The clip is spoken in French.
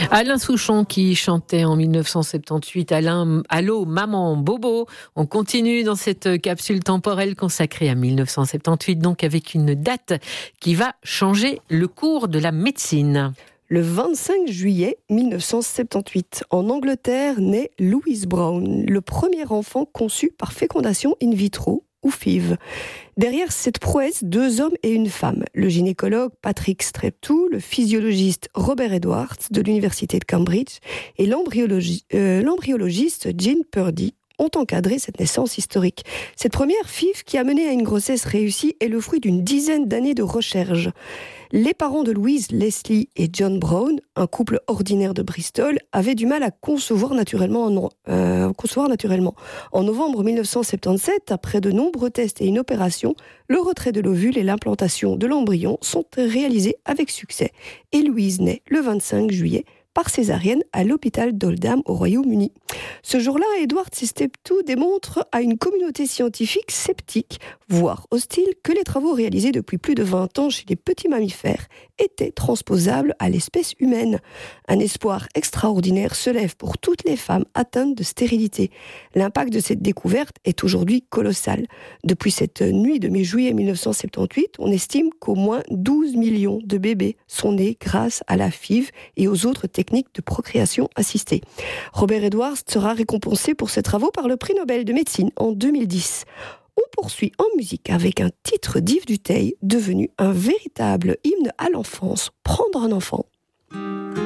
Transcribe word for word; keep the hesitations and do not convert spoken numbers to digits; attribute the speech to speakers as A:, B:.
A: Alain Souchon qui chantait en dix-neuf cent soixante-dix-huit Alain, Allô Maman Bobo. On continue dans cette capsule temporelle consacrée à dix-neuf cent soixante-dix-huit, donc avec une date qui va changer le cours de la médecine.
B: Le vingt-cinq juillet dix-neuf cent soixante-dix-huit, en Angleterre, naît Louise Brown, le premier enfant conçu par fécondation in vitro, ou F I V. Derrière cette prouesse, deux hommes et une femme, le gynécologue Patrick Steptoe, le physiologiste Robert Edwards de l'université de Cambridge et l'embryologi- euh, l'embryologiste Jean Purdy, ont encadré cette naissance historique. Cette première F I V qui a mené à une grossesse réussie est le fruit d'une dizaine d'années de recherche. Les parents de Louise, Leslie et John Brown, un couple ordinaire de Bristol, avaient du mal à concevoir naturellement. En, euh, concevoir naturellement. En novembre dix-neuf cent soixante-dix-sept, après de nombreux tests et une opération, le retrait de l'ovule et l'implantation de l'embryon sont réalisés avec succès. Et Louise naît le vingt-cinq juillet par césarienne à l'hôpital d'Oldham au Royaume-Uni. Ce jour-là, Edwards et Steptoe démontrent à une communauté scientifique sceptique, voire hostile, que les travaux réalisés depuis plus de vingt ans chez les petits mammifères étaient transposables à l'espèce humaine. Un espoir extraordinaire se lève pour toutes les femmes atteintes de stérilité. L'impact de cette découverte est aujourd'hui colossal. Depuis cette nuit de mi-juillet dix-neuf cent soixante-dix-huit, on estime qu'au moins douze millions de bébés sont nés grâce à la F I V et aux autres techniques de procréation assistée. Robert Edwards sera récompensé pour ses travaux par le prix Nobel de médecine en deux mille dix. On poursuit en musique avec un titre d'Yves Duteil, devenu un véritable hymne à l'enfance, Prendre un enfant.